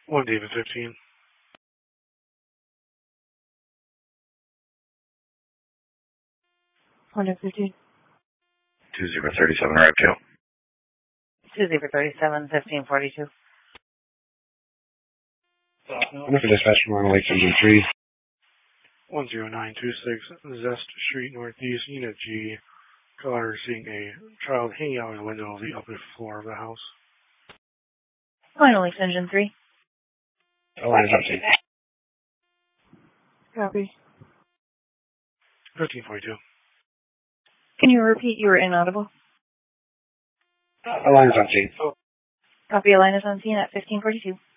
1 David 15. David 15. 2037, arrive 2. 2037, 1542. Number for dispatch from Long Lake Engine 3. 10926 Zest Street Northeast, Unit G. Caller seeing a child hanging out in the window of the upper floor of the house. Final Engine 3. Line is empty. Copy. 1542. Can you repeat? You were inaudible. Line is empty. Copy. A line is on scene at 1542.